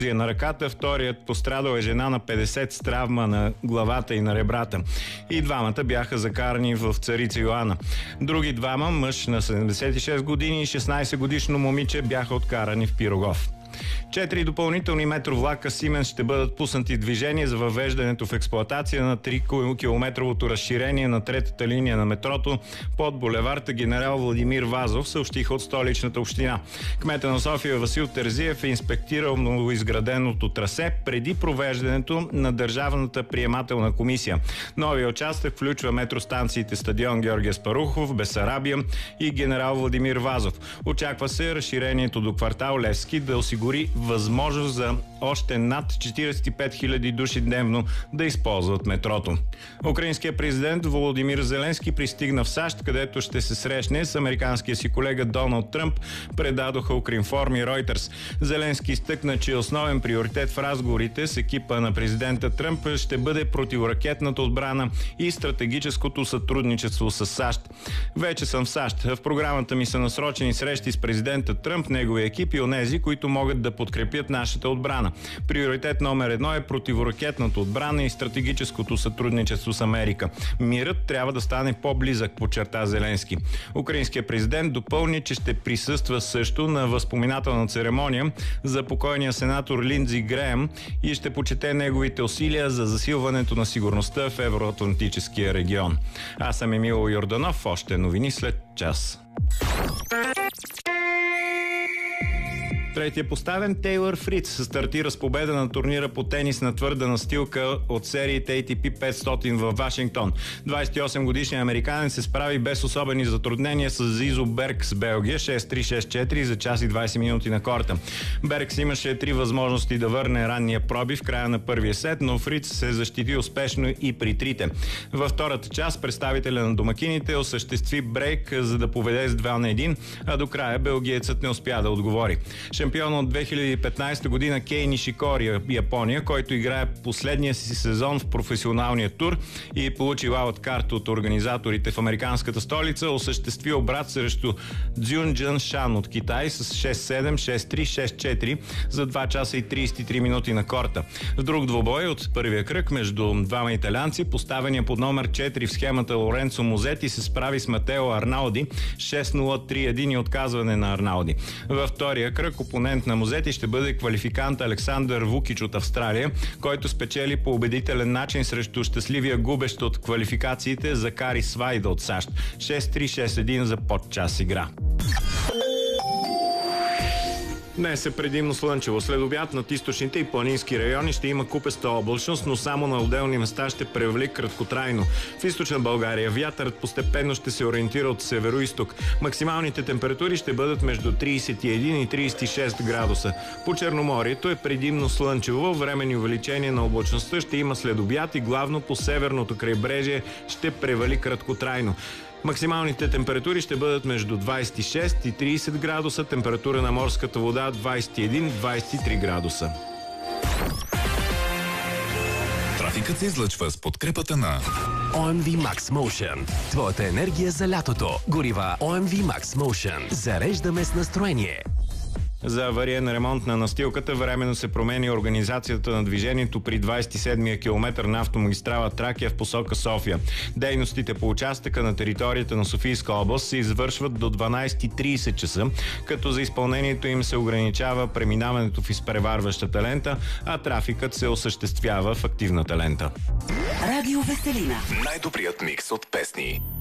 на ръката, вторият пострадал е жена на 50 с травма на главата и на ребрата. И двамата бяха закарани в Царица Йоана. Други двама, мъж на 76 години и 16 годишно момиче, бяха откарани в Пирогов. 4 допълнителни метровлака Сименс ще бъдат пуснати в движение за въвеждането в експлоатация на 3-километровото разширение на третата линия на метрото под булеварда Генерал Владимир Вазов, съобщиха от столичната община. Кмета на София Васил Терзиев е инспектирал новоизграденото трасе преди провеждането на Държавната приемателна комисия. Новия участък включва метростанциите Стадион Георги Аспарухов, Бесарабия и Генерал Владимир Вазов. Очаква се разширението до квартал Левски да осигури възможност за още над 45 000 души дневно да използват метрото. Украинският президент Володимир Зеленски пристигна в САЩ, където ще се срещне с американския си колега Доналд Тръмп, предадоха Укринформ и Ройтерс. Зеленски изтъкна, че основен приоритет в разговорите с екипа на президента Тръмп ще бъде противоракетната отбрана и стратегическото сътрудничество с САЩ. Вече съм в САЩ. В програмата ми са насрочени срещи с президента Тръмп, неговия екип и онези, които могат да подкрепят нашата отбрана. Приоритет номер 1 е противоракетната отбрана и стратегическото сътрудничество с Америка. Мирът трябва да стане по-близък, подчерта Зеленски. Украинският президент допълни, че ще присъства също на възпоминателна церемония за покойния сенатор Линдзи Греъм и ще почете неговите усилия за засилването на сигурността в евроатлантическия регион. Аз съм Емил Йорданов. Още новини след час. Третия поставен Тейлър Фриц стартира с победа на турнира по тенис на твърда настилка от сериите ATP 500 във Вашингтон. 28-годишният американец се справи без особени затруднения с Зизо Беркс, Белгия, 6-3-6-4 за час и 20 минути на корта. Беркс имаше 3 възможности да върне ранния пробив в края на първия сет, но Фриц се защити успешно и при трите. Във втората част представителя на домакините осъществи брейк, за да поведе с 2-1, а до края белгиецът не успя да отговори. Шампион от 2015 година Кей Нишикори, Япония, който играе последния си сезон в професионалния тур и получи лаут-карт от организаторите в американската столица, осъществи обрат срещу Цзюн Джън Шан от Китай с 6-7, 6-3, 6-4 за 2 часа и 33 минути на корта. В друг двубой от първия кръг между двама италианци, поставения под номер 4 в схемата Лоренцо Музети се справи с Матео Арнауди 6-0-3-1 и отказване на Арнауди. Във втория кръг опонент на Музети ще бъде квалификант Александър Вукич от Австралия, който спечели по убедителен начин срещу щастливия губещ от квалификациите Закари Свайда от САЩ. 6-3-6-1 за подчас игра. Днес е предимно слънчево. След обяд над източните и планински райони ще има купеста облачност, но само на отделни места ще превали краткотрайно. В източна България вятърът постепенно ще се ориентира от северо-исток. Максималните температури ще бъдат между 31 и 36 градуса. По Черноморието е предимно слънчево. Временни увеличения на облачността ще има след обяд и главно по северното крайбрежие ще превали краткотрайно. Максималните температури ще бъдат между 26 и 30 градуса, температура на морската вода 21-23 градуса. Трафикът се излъчва с подкрепата на OMV Max Motion. Твоята енергия за лятото. Горива OMV Max Motion. Зареждаме с настроение. За авариен ремонт на настилката временно се променя организацията на движението при 27-я километър на автомагистрала Тракия в посока София. Дейностите по участъка на територията на Софийска област се извършват до 12:30 часа, като за изпълнението им се ограничава преминаването в изпреварващата лента, а трафикът се осъществява в активната лента. Радио Веселина. Най-добрият микс от песни.